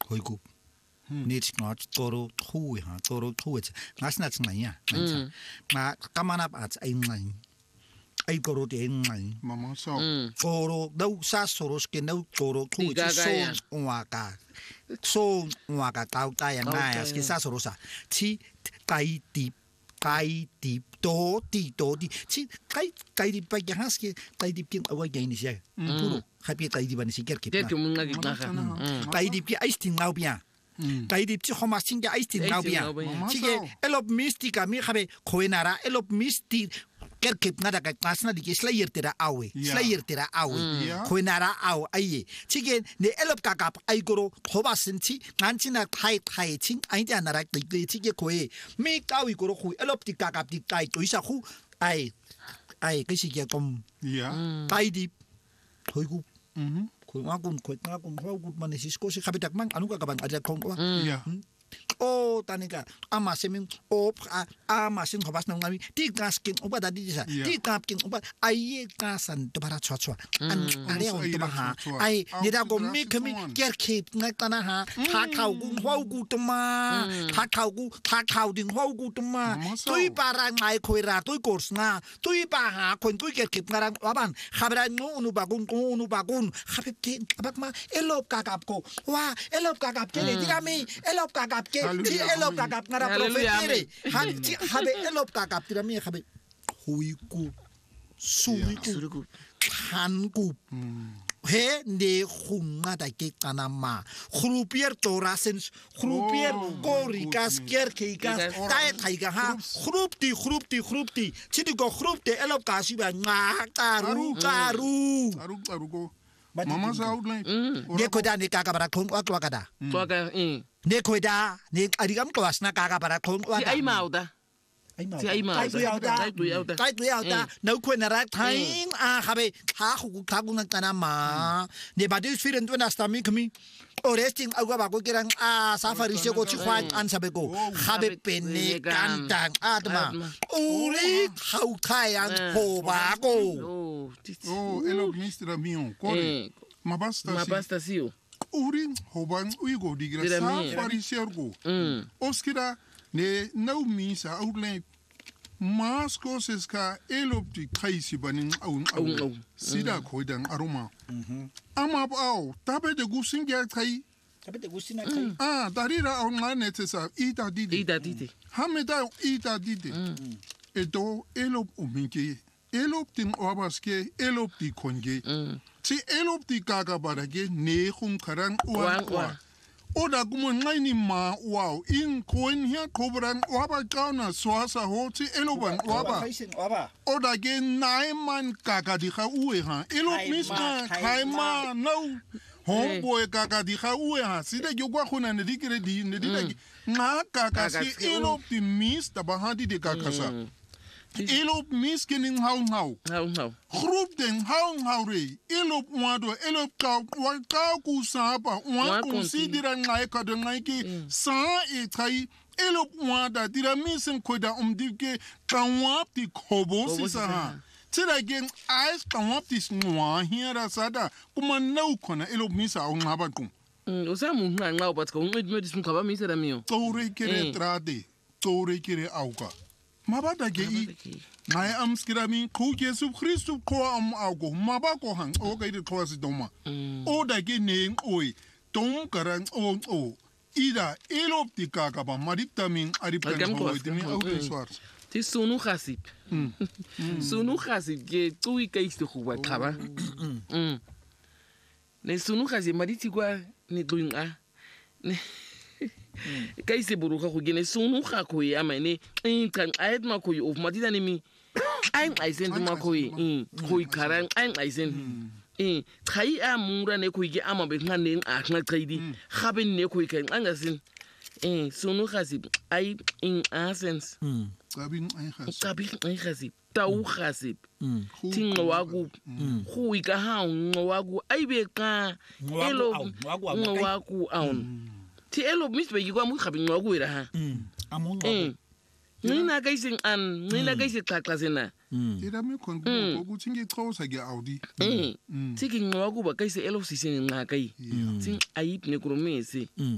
hoiku nit not toro thui ha toro thui ngasna tsnganya ma kamanap at aingan ai koro de ngai mama so koro dau sa soros ke nau koro thui so waka tau tai ngai as ke sa sorosa chi kai di to di chi kai di pa gas ke kai di kin awa gaini sia puro happy kai di ban si ker ke kai di pi ai sting nau bia kai di chi homa sing ga ai sting nau bia chi ke elop mystica mi khabe khoenara elop mystic ker ke nada ka kasna di ke slayer tera awe khoenara aw ai chi ke ne elop ka ka ai goro khoba sin chi nganchina thai ching ai ja nara ti chi ke khoe mi kawi goro khu elop ti ka ti kai to isa khu ai ke si ke kom kai di hoigu khoi ngagun hoigu manesis ko si khabetak mang anu ka ban aja khong oh tanika ama semin ama sin khobas nang ngami ti gaskin oba dadi disa ti kapkin oba ai kasan to para chwa an ale on to ha ai nida go mi kami kerkhip ngakana ha tha khau gu hau gu to ma tha khau ding hau gu to ma tui para ngai khoira tui kors nga tui pa ha kon tui kerkhip ngarang waban khabra nu bagun khabip tin abak ma elop kakap ko wa elop kakap ke dirami elop kakap ke ti elop kakap ngara profetire han ti habe elop kakap tirami habe huiku suiku hanku he ne khunga da ke kanama khrupier torasens khrupier korikas kerkikas tai thaiga ha khrupti chidi go khrupte elop kasi ba nga karu go mama sa outline ne ko da ne kaka bara khong wa kada ne ko da ne arigam kwas na kaka bara khong wa ai mau da tai tu yauda no ko na ra thain khabe kha khu na kana ma ne ba de firen tu na sta mi kmi oresting agwa ba ko kirang safari se ko chi khwan an sabe ko khabe penne kantang atma uri khau khai an ho ba ko elo ministra mio ko mabasta sio uri hoban uigo digra safari se ko oskira ne no misa outline mas cosas ka elopti kaisi banin au sida koidan aroma ama au tabe de gusin ga kai darira au ngane tesa ita didi hameda ita didi edo elop uminke eloptin obaske elopti konge ti elopti kaga barage ne khum karan wa oda gumo ngai ni ma wow in koin hia kobran waba kauna swasa hoti eloban waba oda ge nai man kaka di kha uwe ha elop misma kaima no homeboy kaka di kha uwe ha sida yogwa khuna ne dikire di ne dida nga kaka si elop di mis ta bahadi de kaka sa elop mis kening hau groep den hau re elop wado elop ka ku sapa wa considera ngai ka de ngai ki sa e tai elop wada dira misen ko da dike kan wapti kobo sisa ha tira gen ais kan wapti nwa hira sada kuma nau kona elop misa on haban kun usamu nga bat ko ngid medis mun kaba misa da mio tore kere trade tore kere auka mabada ge i nai amskirami ku Yesu Christu ko am augo mabako hang o ga de class doma o da ge ne oi tom karan o ida eloptika ka ba maritamin aripkan ko dimi auto swart ti sunu khasip ge tu ka isto khuba khaba ne sunu khasip mariti kwa ne duinga ne kai se buruka ko gene sunu kha ko ya mane kan ayat ma ko of madida ne mi ai sen ma ko ko karan ai sen kai amura ne ko ge ama be ngane a ngna kaidi khaben ne ko kai anga sin sunu khasib ai in essence kabin ai khasib tau khasib tingo wagu hui ka ha wagu ai be ka elo wagu aun ti elo mis be yigwa mu khabin wagu ira ha nina kaisin nina kaisin taklasena ira me kon ko gutingi khosa ge audi tiki ngwagu ba kaisi elo sisini ngakai tin ayip ne kurumesi